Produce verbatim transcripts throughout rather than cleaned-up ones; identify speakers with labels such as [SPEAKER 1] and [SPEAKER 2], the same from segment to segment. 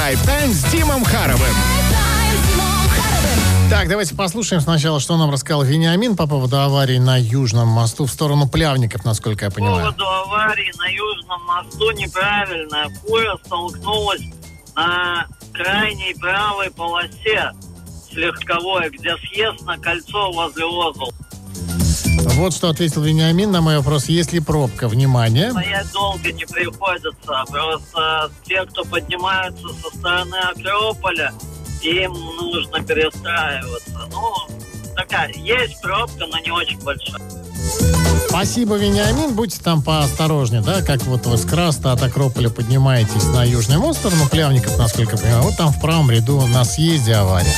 [SPEAKER 1] Драйв-тайм с Димом Харовым. Так, давайте послушаем сначала, что нам рассказал Вениамин по поводу аварии на Южном мосту в сторону Плявников, насколько я понимаю.
[SPEAKER 2] По поводу аварии на Южном мосту неправильная. Фура столкнулась на крайней правой полосе с легковой, где съезд на кольцо возле Озл.
[SPEAKER 1] Вот что ответил Вениамин на мой вопрос. Есть ли пробка? Внимание.
[SPEAKER 2] Стоять долго не приходится. Просто те, кто поднимаются со стороны Акрополя, им нужно перестраиваться. Ну, такая, есть пробка, но не очень большая.
[SPEAKER 1] Спасибо, Вениамин. Будьте там поосторожнее, да, как вот вы с Краста от Акрополя поднимаетесь на Южный мост, в сторону Плявников, насколько я понимаю. Вот там в правом ряду на съезде авария.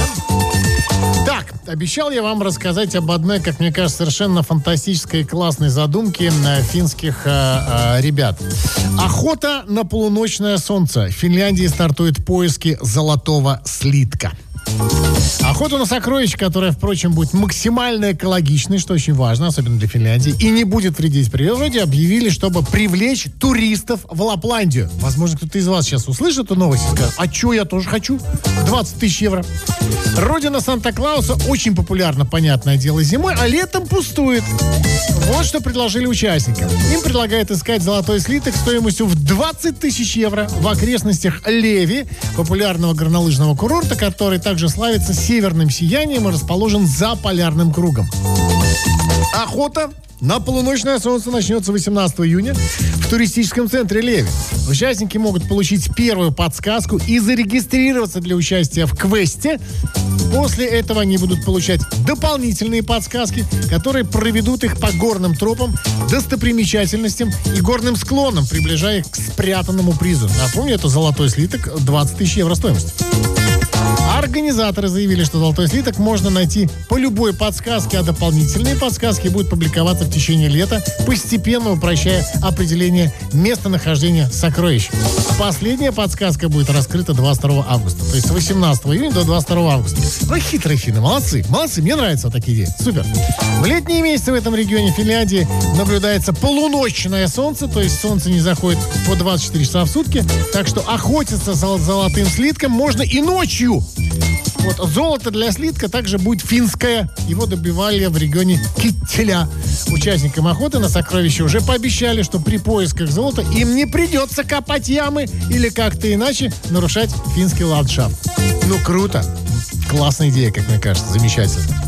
[SPEAKER 1] Так, обещал я вам рассказать об одной, как мне кажется, совершенно фантастической и классной задумке э, финских э, э, ребят. Охота на полуночное солнце. В Финляндии стартуют поиски золотого слитка. Охота на сокровище, которая, впрочем, будет максимально экологичной, что очень важно, особенно для Финляндии, и не будет вредить природе, объявили, чтобы привлечь туристов в Лапландию. Возможно, кто-то из вас сейчас услышит эту новость и скажет: а чё, я тоже хочу? двадцать тысяч евро. Родина Санта-Клауса очень популярна, понятное дело, зимой, а летом пустует. Вот что предложили участникам. Им предлагают искать золотой слиток стоимостью в двадцать тысяч евро в окрестностях Леви, популярного горнолыжного курорта, который также славится северным сиянием и расположен за полярным кругом. Охота на полуночное солнце начнется восемнадцатого июня в туристическом центре Леви. Участники могут получить первую подсказку и зарегистрироваться для участия в квесте. После этого они будут получать дополнительные подсказки, которые проведут их по горным тропам, достопримечательностям и горным склонам, приближая их к спрятанному призу. Напомню, это золотой слиток, двадцать тысяч евро стоимость. Организаторы заявили, что золотой слиток можно найти по любой подсказке, а дополнительные подсказки будут публиковаться в течение лета, постепенно упрощая определение местонахождения сокровищ. Последняя подсказка будет раскрыта двадцать второго августа, то есть с восемнадцатого июня до двадцать второго августа. Ну, хитрые финны, молодцы, молодцы, мне нравятся такие идеи, супер. В летние месяцы в этом регионе Финляндии наблюдается полуночное солнце, то есть солнце не заходит по двадцать четыре часа в сутки, так что охотиться за золотым слитком можно и ночью. Вот, золото для слитка также будет финское. Его добывали в регионе Киттеля. Участникам охоты на сокровища уже пообещали, что при поисках золота им не придется копать ямы или как-то иначе нарушать финский ландшафт. Ну, круто. Классная идея, как мне кажется. Замечательно.